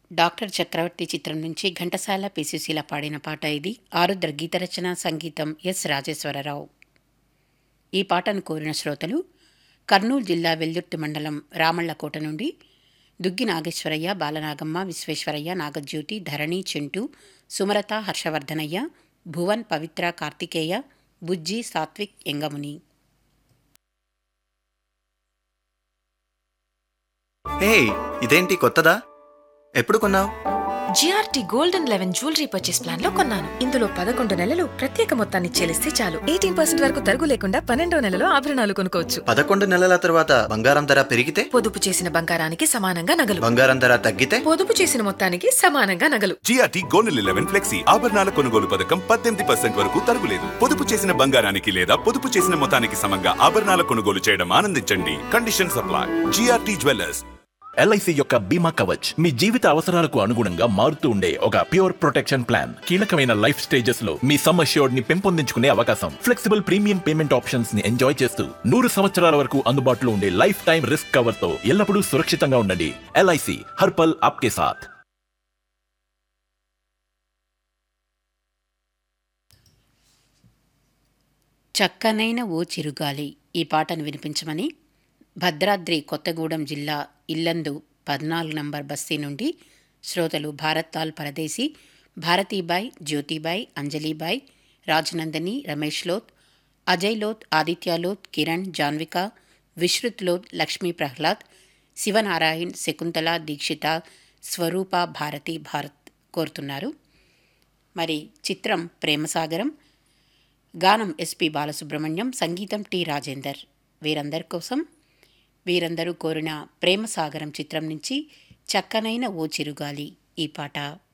Doctor చక్రవర్తి చిత్రం నుంచి ఘంటసాల పి.సుశీల పాడిన పాట ఇది. ఆరుద్ర గీతరచన, సంగీతం ఎస్. రాజేశ్వరరావు. ఈ పాటను కోరిన శ్రోతలు కర్నూలు జిల్లా వెల్దుర్తి మండలం రామళ్లకోట నుండి దుగ్గి నాగేశ్వరయ్య, బాలనాగమ్మ, విశ్వేశ్వరయ్య, నాగజ్యోతి, ధరణి, చింటూ, సుమలత, హర్షవర్ధనయ్య, భువన్, పవిత్ర, కార్తికేయ, బుజ్జి, సాత్విక్, ఎంగముని. హే, ఇదేంటి కొత్తదా? ఎప్పుడు కొన్నావు? GRT gold and 11 jewellery purchase plan లో కొన్నాను. ఇందులో 11 నెలలు ప్రత్యేక మొత్తాన్ని చెల్లిస్తే చాలు 18% వరకు తరుగు లేకుండా 12వ నెలలో ఆభరణాలు కొనుక్కోవచ్చు. 11 నెలల తర్వాత బంగారం ధర పెరిగితే పొదుపు చేసిన బంగారానికి సమానంగా నగలు. బంగారం ధర తగ్గితే పొదుపు చేసిన మొత్తానికి సమానంగా నగలు. జిఆర్టీ గోల్డ్ 11 ఫ్లెక్సీ ఆభరణాల కొనుగోలు పథకం 18% వరకు తరుగులేదు. పొదుపు చేసిన బంగారానికి లేదా పొదుపు చేసిన మొత్తానికి సమంగా ఆభరణాల కొనుగోలు చేయడం ఆనందించండి. Condition supply. GRT jewellers. LIC యొక్క బీమా కవచ్ మీ జీవిత అవసరాలకు అనుగుణంగా మారుతూ ఉండే ఒక ప్యూర్ ప్రొటెక్షన్ ప్లాన్. కీలకమైన లైఫ్ స్టేజెస్ లో మీ సమ్ అష్యూర్డ్ ని పెంపొందించుకునే అవకాశం, ఫ్లెక్సిబుల్ ప్రీమియం పేమెంట్ ఆప్షన్స్ ని ఎంజాయ్ చేస్తూ 100 సంవత్సరాల వరకు అందుబాటులో ఉండే లైఫ్ టైం రిస్క్ కవర్ తో ఎల్లప్పుడూ సురక్షితంగా ఉండండి. ఎల్ఐసి హర్పల్ ఆప్కే సాథ్. చక్కనైన ఓ చిరుగాలి ఈ పాటను వినిపించమని భద్రాద్రి కొత్తగూడెం జిల్లా ఇల్లందు 14 నంబర్ బస్తీ నుండి శ్రోతలు భారత్తాల్ పరదేశీ, భారతీబాయ్, జ్యోతిబాయ్, అంజలీబాయ్, రాజనందని, రమేష్ లోత్, అజయ్ లోత్, ఆదిత్య లోత్, కిరణ్, జాన్విక, విశ్రుత్ లోత్, లక్ష్మీ ప్రహ్లాద్, శివనారాయణ్, శకుంతల, దీక్షిత, స్వరూప, భారతి, భారత్ కోరుతున్నారు. మరి చిత్రం ప్రేమసాగరం. గానం ఎస్పి బాలసుబ్రహ్మణ్యం, సంగీతం టి రాజేందర్. వీరందరూ కోరిన ప్రేమసాగరం చిత్రం నుంచి చక్కనైన ఓ చిరుగాలి ఈ పాట.